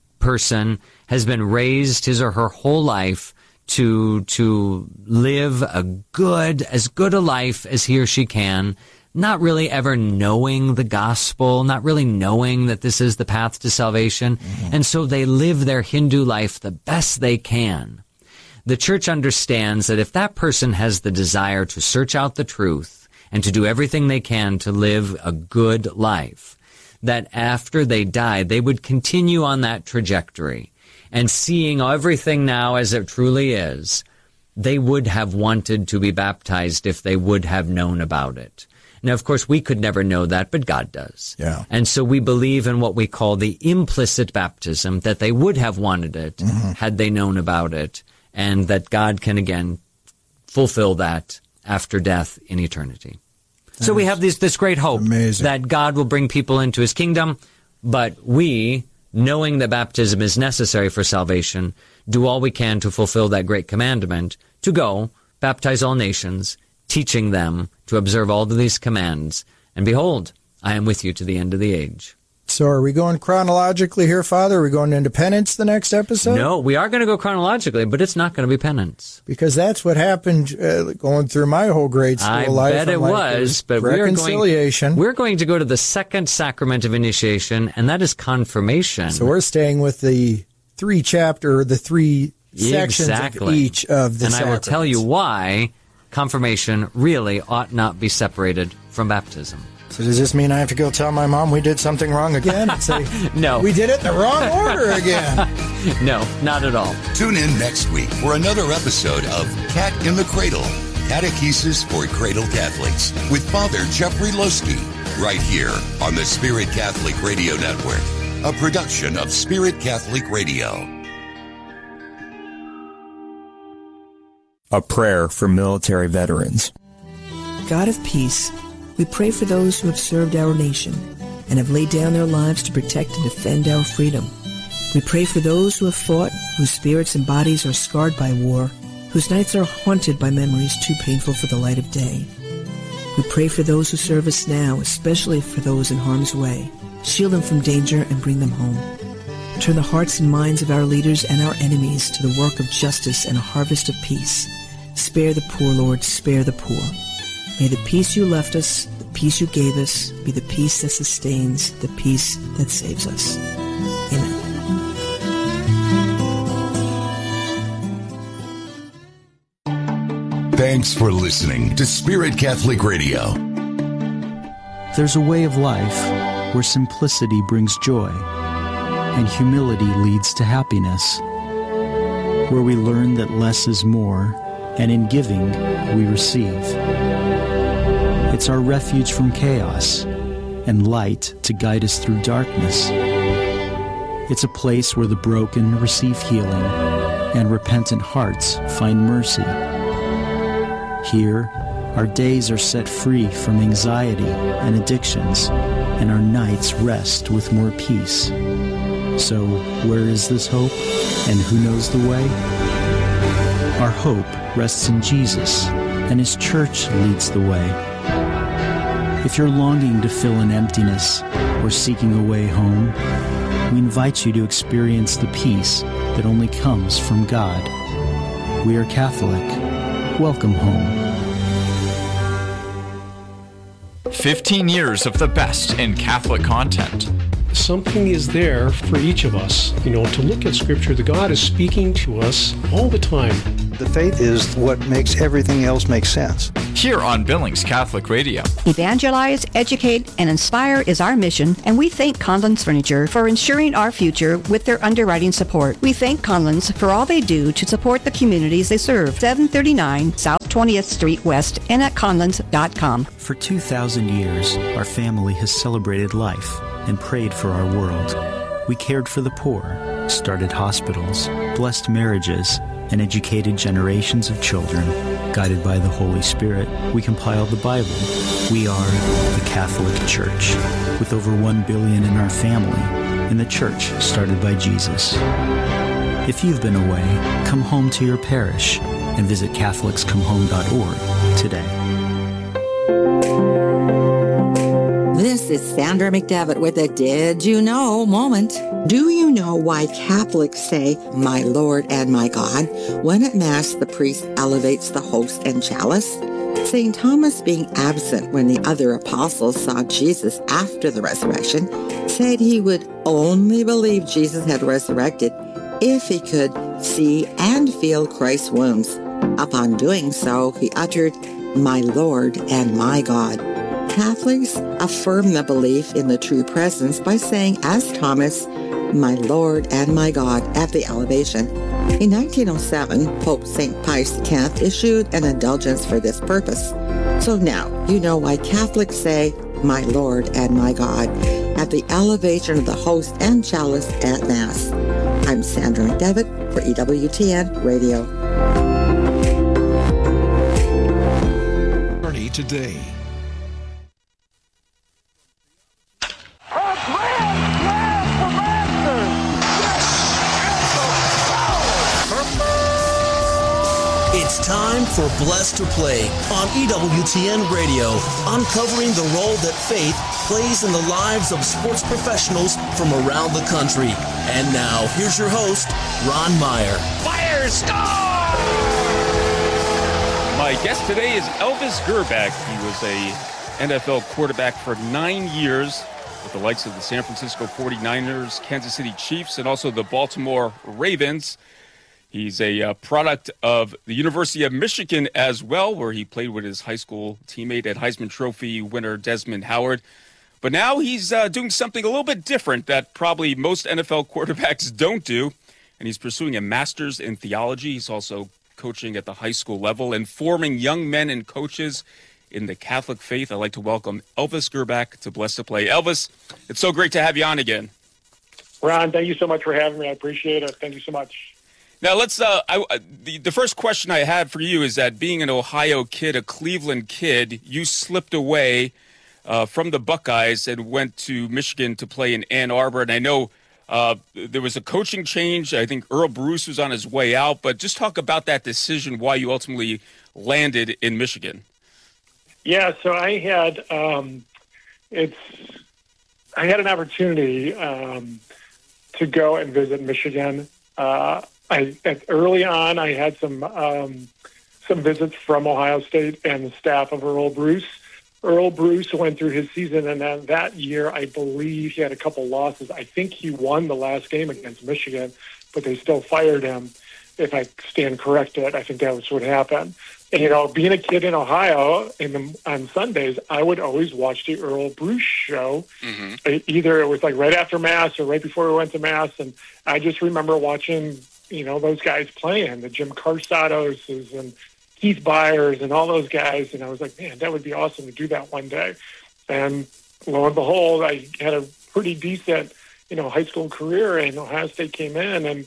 person has been raised his or her whole life to to live a good, as good a life as he or she can, not really ever knowing the gospel, not really knowing that this is the path to salvation. Mm-hmm. And so they live their Hindu life the best they can. The church understands that if that person has the desire to search out the truth and to do everything they can to live a good life, that after they die, they would continue on that trajectory. And seeing everything now as it truly is, they would have wanted to be baptized if they would have known about it. Now, of course, we could never know that, but God does. Yeah. And so we believe in what we call the implicit baptism, that they would have wanted it mm-hmm. had they known about it, and that God can again fulfill that after death in eternity. That so we have this, this great hope amazing. that God will bring people into his kingdom, but we, knowing that baptism is necessary for salvation, do all we can to fulfill that great commandment, to go, baptize all nations, teaching them to observe all of these commands. And behold, I am with you to the end of the age. So are we going chronologically here, Father? Are we going into penance the next episode? No, we are going to go chronologically, but it's not going to be penance. Because that's what happened uh, going through my whole grade school I life. I bet it like, was, but reconciliation. We're going, we're going to go to the second sacrament of initiation, and that is confirmation. So we're staying with the three chapter, the three sections exactly. of each of the And sacraments. I will tell you why confirmation really ought not be separated from baptism. So does this mean I have to go tell my mom we did something wrong again? And say, no. We did it in the wrong order again. No, not at all. Tune in next week for another episode of Cat in the Cradle, Catechesis for Cradle Catholics, with Father Jeffrey Loski, right here on the Spirit Catholic Radio Network, a production of Spirit Catholic Radio. A prayer for military veterans. God of peace, we pray for those who have served our nation and have laid down their lives to protect and defend our freedom. We pray for those who have fought, whose spirits and bodies are scarred by war, whose nights are haunted by memories too painful for the light of day. We pray for those who serve us now, especially for those in harm's way. Shield them from danger and bring them home. Turn the hearts and minds of our leaders and our enemies to the work of justice and a harvest of peace. Spare the poor, Lord, spare the poor. May the peace you left us, the peace you gave us, be the peace that sustains, the peace that saves us. Amen. Thanks for listening to Spirit Catholic Radio. There's a way of life where simplicity brings joy and humility leads to happiness, where we learn that less is more, and in giving, we receive. It's our refuge from chaos and light to guide us through darkness. It's a place where the broken receive healing and repentant hearts find mercy. Here, our days are set free from anxiety and addictions, and our nights rest with more peace. So, where is this hope, and who knows the way? Our hope rests in Jesus, and His church leads the way. If you're longing to fill an emptiness or seeking a way home, we invite you to experience the peace that only comes from God. We are Catholic. Welcome home. fifteen years of the best in Catholic content. something is there for each of us, you know, to look at Scripture. The God is speaking to us all the time. The faith is what makes everything else make sense. Here on Billings Catholic Radio. Evangelize, educate, and inspire is our mission, and we thank Conlon's Furniture for ensuring our future with their underwriting support. We thank Conlon's for all they do to support the communities they serve. seven thirty-nine South twentieth Street West and at conlons dot com. For two thousand years, our family has celebrated life and prayed for our world. We cared for the poor, started hospitals, blessed marriages, and educated generations of children. Guided by the Holy Spirit, we compiled the Bible. We are the Catholic Church, with over one billion in our family, and the church started by Jesus. If you've been away, come home to your parish and visit catholics come home dot org today. This is Sandra McDevitt with a Did You Know moment. Do you know why Catholics say, "My Lord and my God," when at Mass the priest elevates the host and chalice? Saint Thomas, being absent when the other apostles saw Jesus after the resurrection, said he would only believe Jesus had resurrected if he could see and feel Christ's wounds. Upon doing so, he uttered, "My Lord and my God." Catholics affirm the belief in the true presence by saying, as Thomas, "My Lord and my God," at the elevation. In nineteen oh seven, Pope Saint Pius the tenth issued an indulgence for this purpose. So now you know why Catholics say, "My Lord and my God," at the elevation of the host and chalice at Mass. I'm Sandra McDevitt for E W T N Radio. Today. It's time for Blessed to Play on E W T N Radio, uncovering the role that faith plays in the lives of sports professionals from around the country. And now, here's your host, Ron Meyer. Fire star! My guest today is Elvis Grbac. He was a N F L quarterback for nine years with the likes of the San Francisco forty-niners, Kansas City Chiefs, and also the Baltimore Ravens. He's a uh, product of the University of Michigan as well, where he played with his high school teammate and Heisman Trophy winner Desmond Howard. But now he's uh, doing something a little bit different that probably most N F L quarterbacks don't do, and he's pursuing a master's in theology. He's also coaching at the high school level and forming young men and coaches in the Catholic faith. I'd like to welcome Elvis Grbac to Blessed to Play. Elvis, it's so great to have you on again. Ron, thank you so much for having me. I appreciate it. Thank you so much. Now, let's. Uh, I, the, the first question I had for you is that being an Ohio kid, a Cleveland kid, you slipped away uh, from the Buckeyes and went to Michigan to play in Ann Arbor. And I know uh, there was a coaching change. I think Earl Bruce was on his way out. But just talk about that decision, why you ultimately landed in Michigan. Yeah, so I had um, it's I had an opportunity um, to go and visit Michigan. Uh, I at, early on, I had some um, some visits from Ohio State and the staff of Earl Bruce. Earl Bruce went through his season, and then that year, I believe he had a couple losses. I think he won the last game against Michigan, but they still fired him. If I stand corrected, I think that was what happened. And, you know, being a kid in Ohio in the, on Sundays, I would always watch the Earl Bruce show. Mm-hmm. Either it was like right after Mass or right before we went to Mass. And I just remember watching, you know, those guys playing, the Jim Carsados and Keith Byers and all those guys. And I was like, man, that would be awesome to do that one day. And lo and behold, I had a pretty decent, you know, high school career, and Ohio State came in, and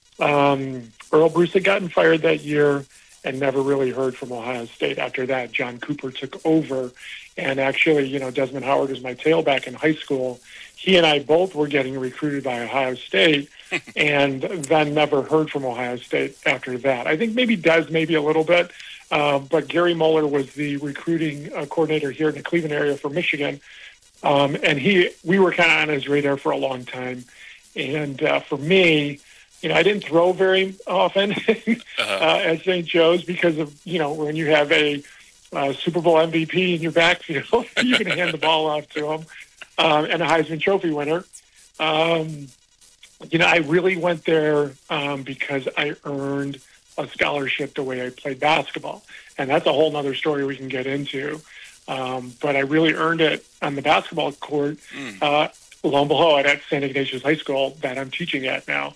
um, Earl Bruce had gotten fired that year and never really heard from Ohio State after that. John Cooper took over, and actually, you know, Desmond Howard was my tailback in high school. He and I both were getting recruited by Ohio State, and then never heard from Ohio State after that. I think maybe Des, maybe a little bit, um, but Gary Moeller was the recruiting uh, coordinator here in the Cleveland area for Michigan, um, and he we were kind of on his radar for a long time. And uh, for me, you know, I didn't throw very often uh-huh. uh, at Saint Joe's because of, you know, when you have a uh, Super Bowl M V P in your backfield, you can hand the ball off to him, um, and a Heisman Trophy winner. Um, you know, I really went there um, because I earned a scholarship the way I played basketball. And that's a whole nother story we can get into. Um, but I really earned it on the basketball court, mm. uh, lo and behold, at Saint Ignatius High School that I'm teaching at now.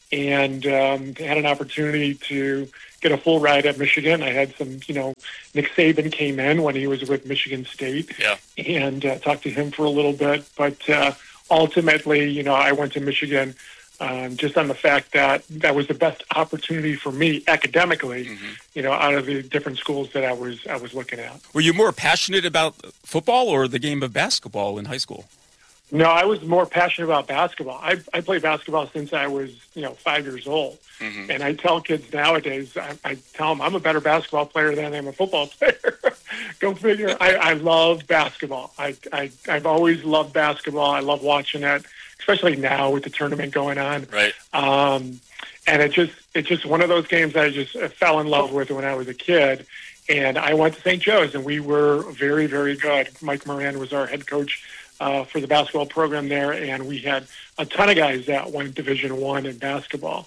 And um, had an opportunity to get a full ride at Michigan. I had some, you know, Nick Saban came in when he was with Michigan State, yeah. and uh, talked to him for a little bit. But uh, ultimately, you know, I went to Michigan um, just on the fact that that was the best opportunity for me academically, mm-hmm. you know, out of the different schools that I was I was looking at. Were you more passionate about football or the game of basketball in high school? No, I was more passionate about basketball. I, I played basketball since I was, you know, five years old. Mm-hmm. And I tell kids nowadays, I, I tell them I'm a better basketball player than I am a football player. Go figure. I, I love basketball. I, I, I've always loved basketball. I love watching it, especially now with the tournament going on. Right. Um, and it just it's just one of those games that I just fell in love with when I was a kid. And I went to Saint Joe's, and we were very, very good. Mike Moran was our head coach Uh, for the basketball program there, and we had a ton of guys that went Division One in basketball.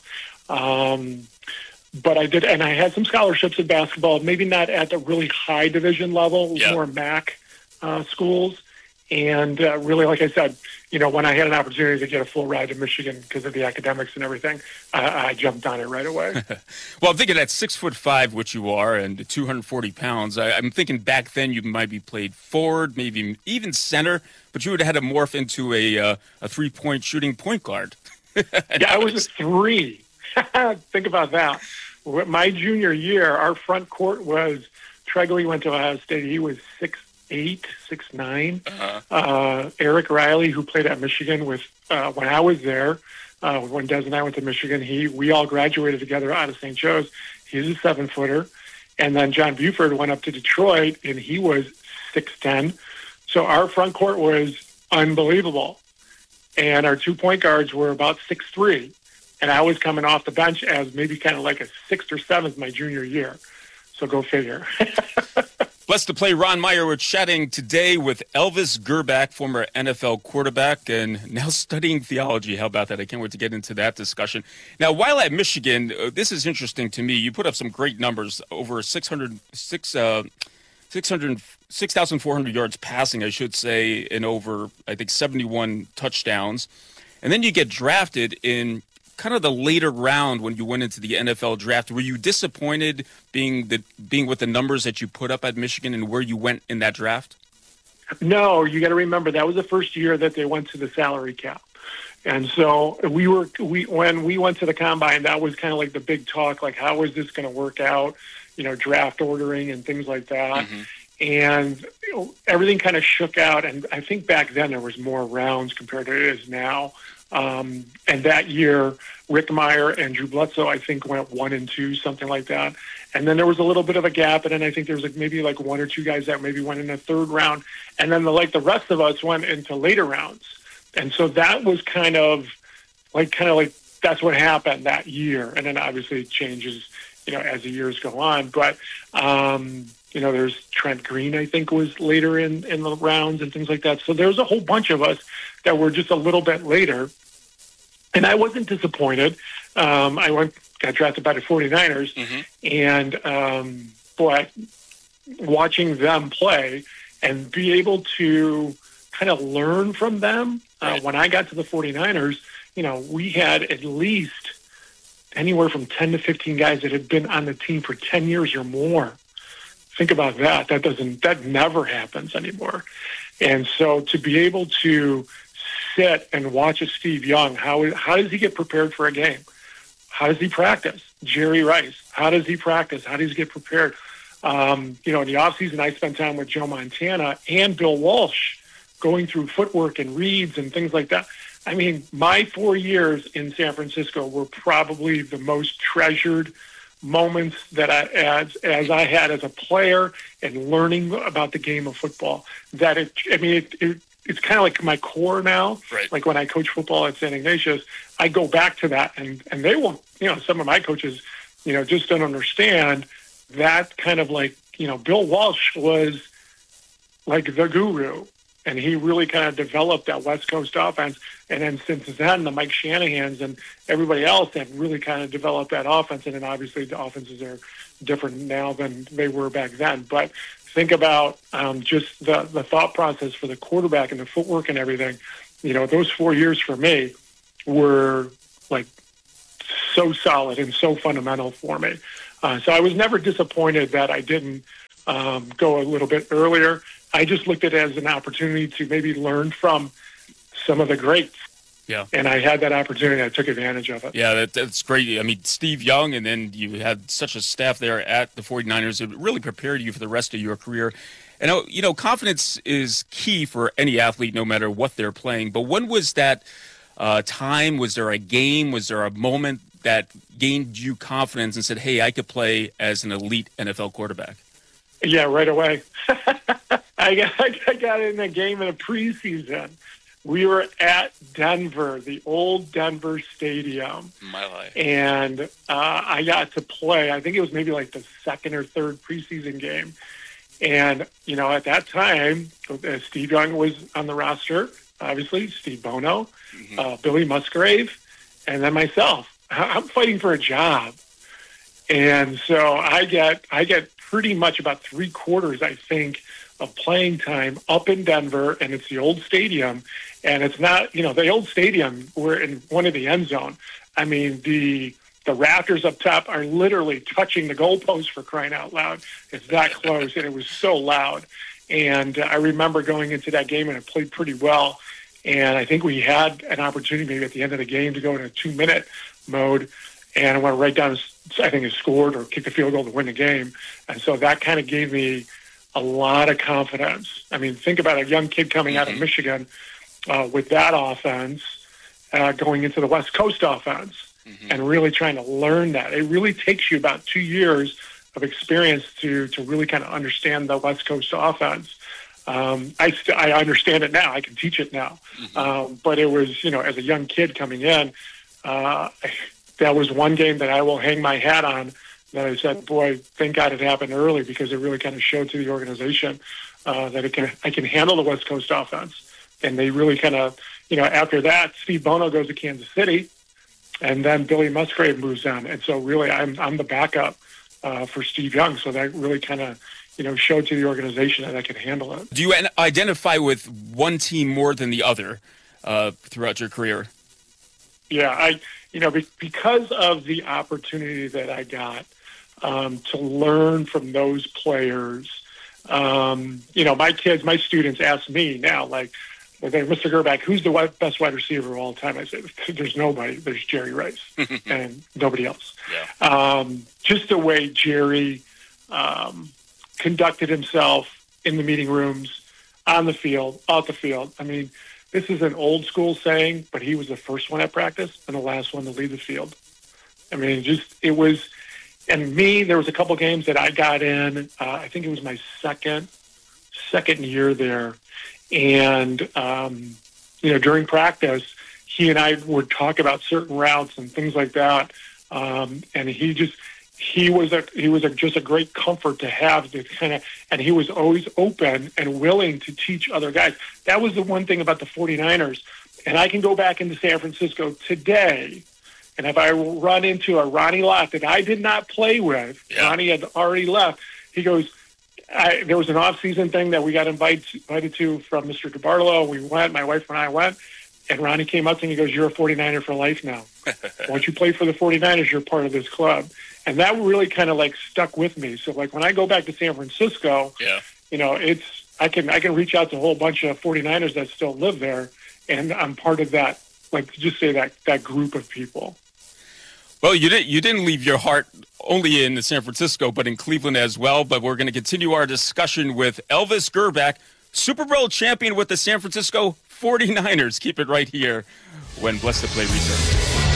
Um, but I did, and I had some scholarships in basketball, maybe not at the really high division level, yeah. more M A C uh, schools. And uh, really, like I said, you know, when I had an opportunity to get a full ride to Michigan because of the academics and everything, I, I jumped on it right away. Well, I'm thinking at six foot five, which you are, and two hundred forty pounds, I, I'm thinking back then you might be played forward, maybe even center, but you would have had to morph into a uh, a three point shooting point guard. Yeah, I was a three. Think about that. My junior year, our front court was Tregley went to Ohio State. He was six. Eight, six, nine. Uh-huh. Uh, Eric Riley, who played at Michigan with uh, when I was there, uh, when Des and I went to Michigan, he we all graduated together out of Saint Joe's. He's a seven footer, and then John Buford went up to Detroit, and he was six ten. So our front court was unbelievable, and our two point guards were about six three, and I was coming off the bench as maybe kind of like a sixth or seventh my junior year. So go figure. Blessed to play Ron Meyer. We're chatting today with Elvis Grbac, former N F L quarterback, and now studying theology. How about that? I can't wait to get into that discussion. Now, while at Michigan, uh, this is interesting to me. You put up some great numbers, over six hundred, six, uh, six hundred, six thousand four hundred yards passing, I should say, and over, I think, seventy-one touchdowns. And then you get drafted in kind of the later round when you went into the N F L draft. Were you disappointed being the being with the numbers that you put up at Michigan and where you went in that draft? No, you got to remember that was the first year that they went to the salary cap. And so we were we when we went to the combine, that was kind of like the big talk, like how is this going to work out, you know, draft ordering and things like that. Mm-hmm. And you know, everything kind of shook out. And I think back then there was more rounds compared to it is now. Um, and that year, Rick Meyer and Drew Bledsoe, I think, went one and two, something like that. And then there was a little bit of a gap, and then I think there was like maybe like one or two guys that maybe went in the third round, and then the, like the rest of us went into later rounds. And so that was kind of like kind of like that's what happened that year. And then obviously it changes, you know, as the years go on. But um, you know, there's Trent Green, I think, was later in, in the rounds and things like that. So there was a whole bunch of us that were just a little bit later. And I wasn't disappointed. Um, I went got drafted by the 49ers. Mm-hmm. And, um, but watching them play and be able to kind of learn from them, right. uh, when I got to the 49ers, you know, we had at least anywhere from ten to fifteen guys that had been on the team for ten years or more. Think about that. That doesn't, that never happens anymore. And so to be able to sit and watch a Steve Young, how, how does he get prepared for a game? How does he practice? Jerry Rice, how does he practice? How does he get prepared? Um, you know, in the offseason, I spent time with Joe Montana and Bill Walsh going through footwork and reads and things like that. I mean, my four years in San Francisco were probably the most treasured moments that I, as as I had as a player and learning about the game of football. That it, I mean, it, it it's kind of like my core now. Right. Like when I coach football at Saint Ignatius, I go back to that, and and they will, you know, some of my coaches, you know, just don't understand that kind of like, you know, Bill Walsh was like the guru. And he really kind of developed that West Coast offense. And then since then, the Mike Shanahans and everybody else have really kind of developed that offense. And then obviously the offenses are different now than they were back then. But think about um, just the, the thought process for the quarterback and the footwork and everything. You know, those four years for me were like so solid and so fundamental for me. Uh, so I was never disappointed that I didn't um, go a little bit earlier. I just looked at it as an opportunity to maybe learn from some of the greats. Yeah. And I had that opportunity. I took advantage of it. Yeah, that, that's great. I mean, Steve Young, and then you had such a staff there at the 49ers. It really prepared you for the rest of your career. And, you know, confidence is key for any athlete, no matter what they're playing. But when was that uh, time? Was there a game? Was there a moment that gained you confidence and said, hey, I could play as an elite N F L quarterback? Yeah, right away. I got I got in a game in the preseason. We were at Denver, the old Denver Stadium. My life. And uh, I got to play. I think it was maybe like the second or third preseason game. And, you know, at that time, uh, Steve Young was on the roster, obviously, Steve Bono, mm-hmm. uh, Billy Musgrave, and then myself. I'm fighting for a job. And so I get I get pretty much about three quarters, I think, of playing time up in Denver, and it's the old stadium. And it's not, you know, the old stadium, we're in one of the end zone. I mean, the the rafters up top are literally touching the goalpost, for crying out loud. It's that close, and it was so loud. And uh, I remember going into that game, and it played pretty well. And I think we had an opportunity maybe at the end of the game to go in a two-minute mode, and I went right down, I think it scored or kicked a field goal to win the game. And so that kind of gave me a lot of confidence. I mean, think about a young kid coming out of Michigan uh, with that offense, uh, going into the West Coast offense, mm-hmm. and really trying to learn that. It really takes you about two years of experience to to really kind of understand the West Coast offense. Um, I st- I understand it now. I can teach it now. Mm-hmm. Um, but it was, you know, as a young kid coming in, uh, that was one game that I will hang my hat on. That I said, boy, thank God it happened early, because it really kind of showed to the organization uh, that it can I can handle the West Coast offense. And they really kind of, you know, after that, Steve Bono goes to Kansas City, and then Billy Musgrave moves on. And so really I'm I'm the backup uh, for Steve Young. So that really kind of, you know, showed to the organization that I could handle it. Do you identify with one team more than the other uh, throughout your career? Yeah, I, you know, be, because of the opportunity that I got um, to learn from those players, um, you know, my kids, my students ask me now, like, okay, Mister Gerback, who's the best wide receiver of all time? I say, there's nobody. There's Jerry Rice and nobody else. Yeah. Um, just the way Jerry um, conducted himself in the meeting rooms, on the field, off the field. I mean, this is an old school saying, but he was the first one at practice and the last one to leave the field. I mean, just, it was, and me, there was a couple games that I got in, uh, I think it was my second, second year there. And, um, you know, during practice, he and I would talk about certain routes and things like that. Um, and he just, he was a, he was a, just a great comfort to have to kind of, and he was always open and willing to teach other guys. That was the one thing about the 49ers. And I can go back into San Francisco today, and if I run into a Ronnie Lott that I did not play with, yeah. Ronnie had already left, he goes, I, there was an off-season thing that we got invited to, invited to from Mister DeBartolo. We went, my wife and I went, and Ronnie came up to me and he goes, you're a 49er for life now. Once you play for the 49ers, you're part of this club. And that really kind of like stuck with me. So like when I go back to San Francisco, yeah. you know, it's, I can, I can reach out to a whole bunch of 49ers that still live there. And I'm part of that, like just say that, that group of people. Well, you didn't you didn't leave your heart only in San Francisco, but in Cleveland as well. But we're going to continue our discussion with Elvis Gerback, Super Bowl champion with the San Francisco 49ers. Keep it right here when Blessed to Play returns.